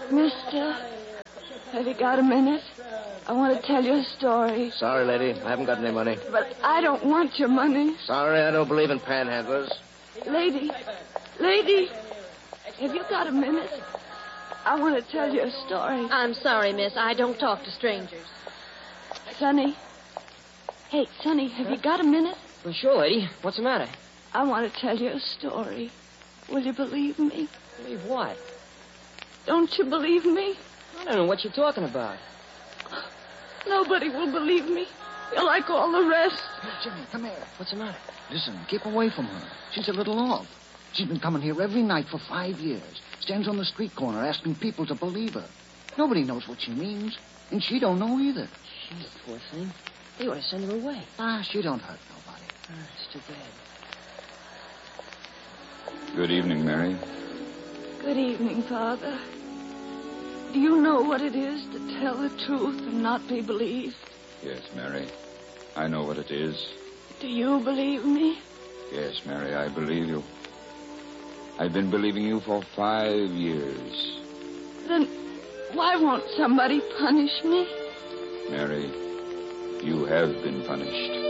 Mister, have you got a minute? I want to tell you a story. Sorry, lady. I haven't got any money. But I don't want your money. Sorry, I don't believe in panhandlers. Lady, have you got a minute? I want to tell you a story. I'm sorry, miss. I don't talk to strangers. Sonny. Hey, Sonny, have you got a minute? Well, sure, lady. What's the matter? I want to tell you a story. Will you believe me? Believe what? Don't you believe me? I don't know what you're talking about. Nobody will believe me. You're like all the rest. Hey, Jimmy, come here. What's the matter? Listen, keep away from her. She's a little off. She's been coming here every night for 5 years. Stands on the street corner asking people to believe her. Nobody knows what she means, and she don't know either. She's a poor thing. They ought to send her away. She don't hurt nobody. It's too bad. Good evening, Mary. Good evening, Father. Do you know what it is to tell the truth and not be believed? Yes, Mary. I know what it is. Do you believe me? Yes, Mary, I believe you. I've been believing you for 5 years. Then why won't somebody punish me? Mary, you have been punished.